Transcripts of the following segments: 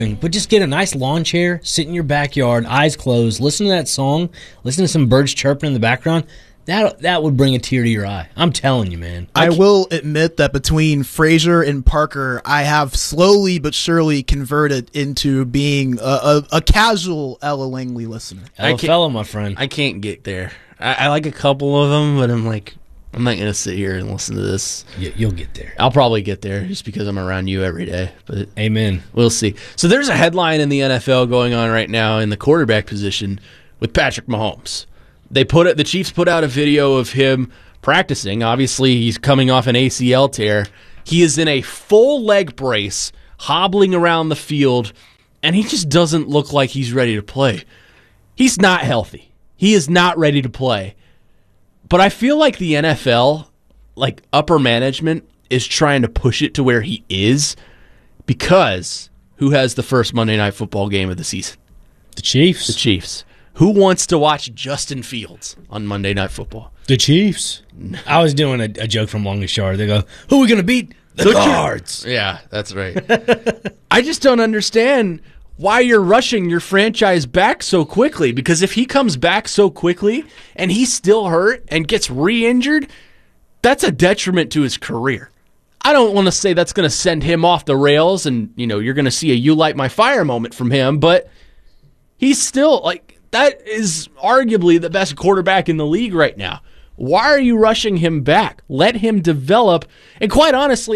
But just get a nice lawn chair, sit in your backyard, eyes closed, listen to that song, listen to some birds chirping in the background. That would bring a tear to your eye. I'm telling you, man. I will admit that between Frazier and Parker, I have slowly but surely converted into being a casual Ella Langley listener. Ella fellow, my friend. I can't get there. I like a couple of them, but I'm like, I'm not going to sit here and listen to this. You'll get there. I'll probably get there just because I'm around you every day. But amen. We'll see. So there's a headline in the NFL going on right now in the quarterback position with Patrick Mahomes. The Chiefs put out a video of him practicing. Obviously, he's coming off an ACL tear. He is in a full leg brace, hobbling around the field, and he just doesn't look like he's ready to play. He's not healthy. He is not ready to play. But I feel like the NFL, like upper management, is trying to push it to where he is because who has the first Monday Night Football game of the season? The Chiefs. The Chiefs. Who wants to watch Justin Fields on Monday Night Football? The Chiefs. I was doing a joke from Longest Yard. They go, who are we going to beat? The Cards. Yeah, that's right. I just don't understand why you're rushing your franchise back so quickly, because if he comes back so quickly and he's still hurt and gets re-injured, that's a detriment to his career. I don't want to say that's going to send him off the rails and, you're going to see a you light my fire moment from him, but he's still that is arguably the best quarterback in the league right now. Why are you rushing him back? Let him develop. And quite honestly,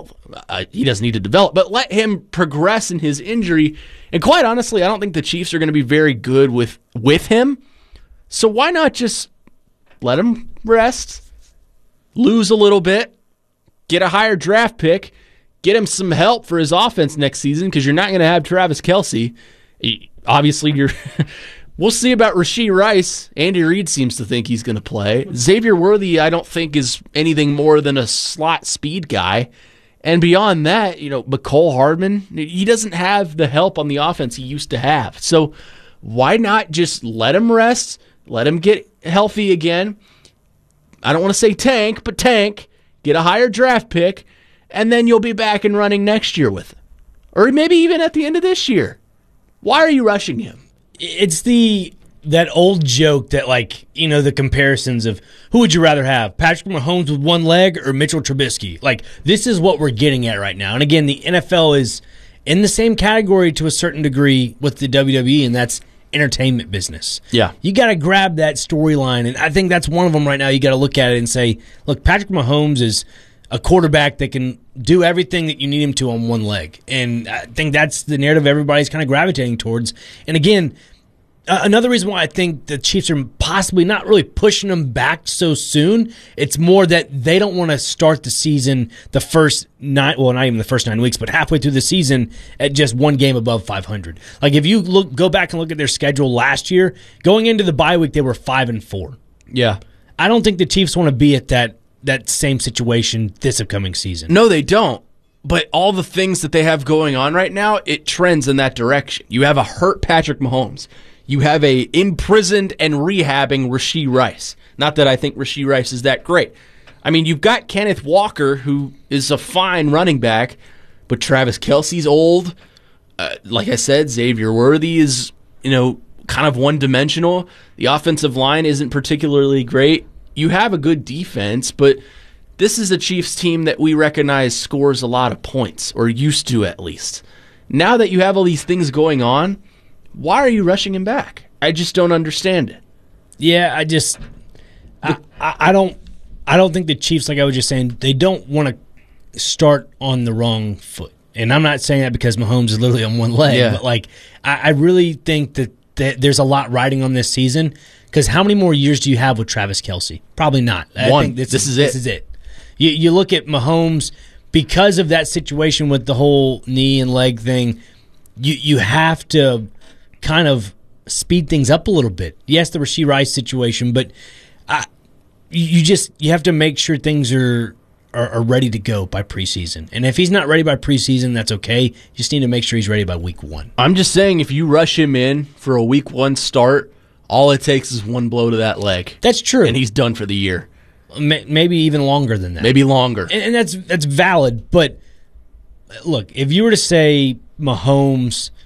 he doesn't need to develop, but let him progress in his injury. And quite honestly, I don't think the Chiefs are going to be very good with him. So why not just let him rest, lose a little bit, get a higher draft pick, get him some help for his offense next season, because you're not going to have Travis Kelce. Obviously, we'll see about Rashee Rice. Andy Reid seems to think he's going to play. Xavier Worthy, I don't think, is anything more than a slot speed guy. And beyond that, McCole Hardman, he doesn't have the help on the offense he used to have. So why not just let him rest, let him get healthy again? I don't want to say tank, but tank, get a higher draft pick, and then you'll be back and running next year with him. Or maybe even at the end of this year. Why are you rushing him? It's that old joke that, the comparisons of who would you rather have, Patrick Mahomes with one leg or Mitchell Trubisky? This is what we're getting at right now. And again, the NFL is in the same category to a certain degree with the WWE, and that's entertainment business. Yeah. You got to grab that storyline, and I think that's one of them right now. You got to look at it and say, look, Patrick Mahomes is a quarterback that can do everything that you need him to on one leg. And I think that's the narrative everybody's kind of gravitating towards. And again, another reason why I think the Chiefs are possibly not really pushing them back so soon, it's more that they don't want to start the season the first not even the first 9 weeks, but halfway through the season at just one game above 500. If you go back and look at their schedule last year, going into the bye week, they were 5-4. Yeah. I don't think the Chiefs want to be at that same situation this upcoming season. No, they don't. But all the things that they have going on right now, it trends in that direction. You have a hurt Patrick Mahomes. You have a imprisoned and rehabbing Rashee Rice. Not that I think Rashee Rice is that great. I mean, you've got Kenneth Walker, who is a fine running back, but Travis Kelce's old. Like I said, Xavier Worthy is, kind of one-dimensional. The offensive line isn't particularly great. You have a good defense, but this is a Chiefs team that we recognize scores a lot of points, or used to at least. Now that you have all these things going on, why are you rushing him back? I just don't understand it. Yeah, I don't think the Chiefs, like I was just saying, they don't want to start on the wrong foot. And I'm not saying that because Mahomes is literally on one leg, but I really think that there's a lot riding on this season. Because how many more years do you have with Travis Kelce? Probably not. I think this is it. You look at Mahomes, because of that situation with the whole knee and leg thing, you have to kind of speed things up a little bit. Yes, the Rashee Rice situation, but you have to make sure things are ready to go by preseason. And if he's not ready by preseason, that's okay. You just need to make sure he's ready by week 1. I'm just saying, if you rush him in for a week 1 start, all it takes is one blow to that leg. That's true. And he's done for the year. Maybe even longer than that. Maybe longer. And that's valid. But look, if you were to say Mahomes